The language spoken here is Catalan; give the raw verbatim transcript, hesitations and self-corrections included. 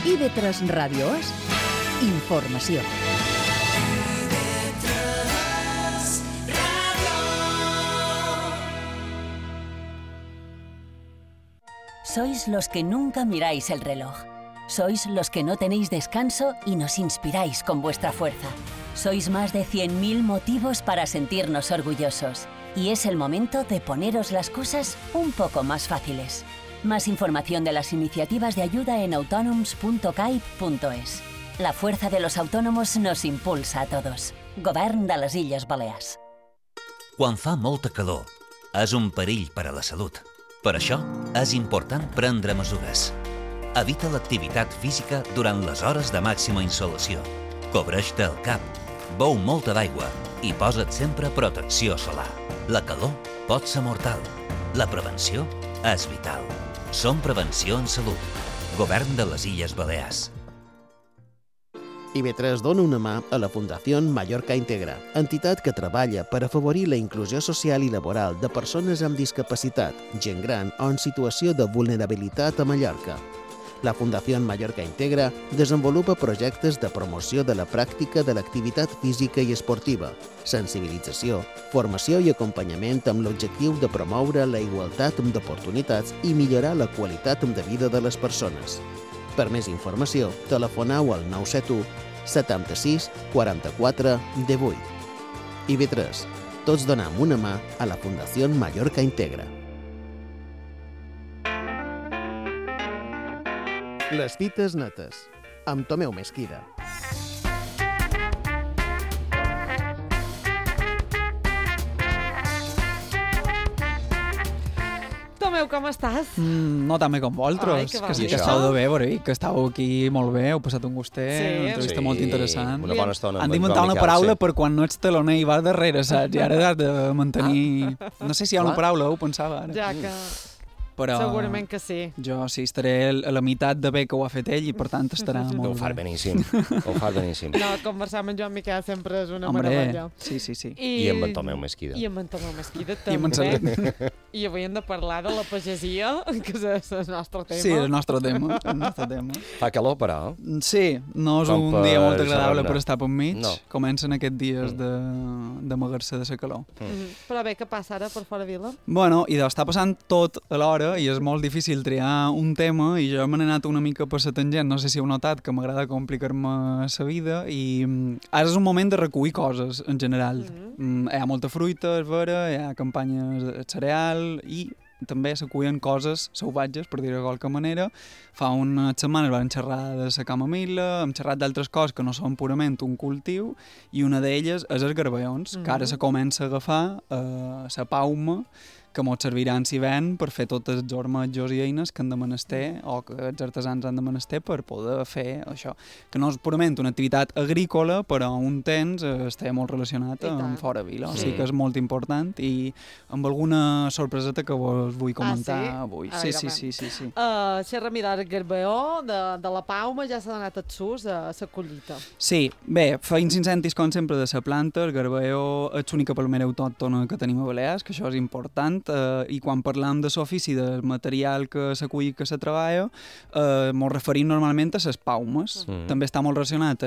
I V tres Ràdio és informació. Sois los que nunca miráis el reloj. Sois los que no tenéis descanso y nos inspiráis con vuestra fuerza. Sois más de cien mil motivos para sentirnos orgullosos. Y es el momento de poneros las cosas un poco más fáciles. Más información de las iniciativas de ayuda en autonoms punto caib punto es. La fuerza de los autónomos nos impulsa a todos. Govern de les Illes Balears. Quan fa molta calor, és un perill per a la salut. Per això, és important prendre mesures. Evita l'activitat física durant les hores de màxima insolació. Cobreix-te el cap, beu molta d'aigua i posa't sempre protecció solar. La calor pot ser mortal. La prevenció és vital. Som Prevenció en Salut. Govern de les Illes Balears. I V tres dona una mà a la Fundació Mallorca Integra, entitat que treballa per afavorir la inclusió social i laboral de persones amb discapacitat, gent gran o en situació de vulnerabilitat a Mallorca. La Fundació Mallorca Integra desenvolupa projectes de promoció de la pràctica de l'activitat física i esportiva, sensibilització, formació i acompanyament amb l'objectiu de promoure la igualtat d'oportunitats i millorar la qualitat de vida de les persones. Per més informació, telefoneu al nou set u setanta-sis quaranta-quatre divuit. I V tres. Tots donem una mà a la Fundació Mallorca Integra. Les fites netes, amb Tomeu Mesquida. Tomeu, com estàs? Mm, no tan bé com vosaltres, Ai, que que sí va que bé. estàu de bé, veure, que estàu aquí molt bé, heu passat un gustet, Sí. una entrevista Sí, molt interessant. una bona estona Han amb en d'inventar Joan una Miquel, paraula sí. per quan no ets teloner i vas darrere, saps? I ara has de mantenir... No sé si hi ha una Clar. paraula, ho pensava ara. Ja que Però segurament que sí. jo sí estaré a la meitat de bé que ho ha fet ell i per tant estarà Ho molt fas bé. beníssim, ho fas beníssim. No, conversar amb en Joan Miquel sempre és una Hombre, meravella. sí, sí, sí. I amb en Tomeu Mesquida. I amb en Tomeu Mesquida I amb en també. Serrat. I avui hem de parlar de la pagesia, que és el nostre tema. Sí, el nostre tema, el nostre tema. Fa calor, però. Sí, no és Com un per dia molt agradable xerrar-ne. per estar pel mig. No. Comencen aquests dies Mm. de, de magar-se de la calor. Mhm. Però bé, què passa ara per fora vila? Bueno, i deu estar passant tot alhora i és molt difícil triar un tema i jo me n'he anat una mica per la tangent, no sé si heu notat que m'agrada complicar-me la vida i mm, ara és un moment de recollir coses en general. Mhm. Mm, hi ha molta fruita, és vera, hi ha campanyes de cereal i també s'acullen coses salvatges, per dir-ho de qualque manera. Fa unes setmanes vam xerrar de la camamil·la, hem xerrat d'altres coses que no són purament un cultiu i una d'elles és els garballons, mm -hmm. que ara se comença a agafar eh, la pauma que mos serviran si ven per fer totes els ormetjos i eines que han de menester o que els artesans han de menester per poder fer això. Que no és purament una activitat agrícola, però un temps eh, està molt relacionat amb fora vila. O sigui que és molt important i amb alguna sorpreseta que vos vull comentar Ah, sí? avui. A Sí, veure, sí, va. sí, sí, sí. Uh, Xerra Midar Garbeó, de, de la Pauma, ja s'ha donat el sus a la collita. Sí, bé, feim cincentis com sempre de la planta, el garbeó és l'única palmera autòctona que tenim a Balears, que això és important, eh, i quan parlam de l'ofici del material que s'acull i que se treballa, eh, mos referim normalment a les paumes. Mm. També està molt relacionat